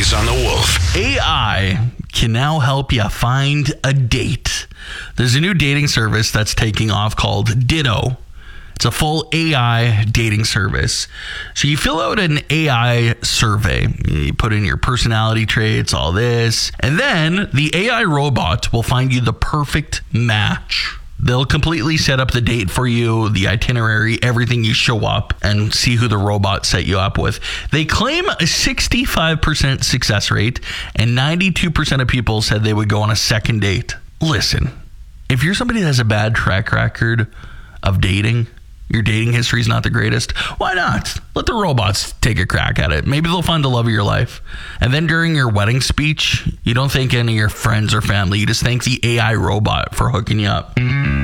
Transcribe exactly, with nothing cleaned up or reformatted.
Eyes on the Wolf. A I can now help you find a date. There's a new dating service that's taking off called Ditto. It's a full A I dating service. So you fill out an A I survey. You put in your personality traits, all this. And then the A I robot will find you the perfect match. They'll completely set up the date for you, the itinerary, everything. You show up and see who the robot set you up with. They claim a sixty-five percent success rate, and ninety-two percent of people said they would go on a second date. Listen, if you're somebody that has a bad track record of dating, your dating history is not the greatest, why not? Let the robots take a crack at it. Maybe they'll find the love of your life. And then during your wedding speech, you don't thank any of your friends or family. You just thank the A I robot for hooking you up.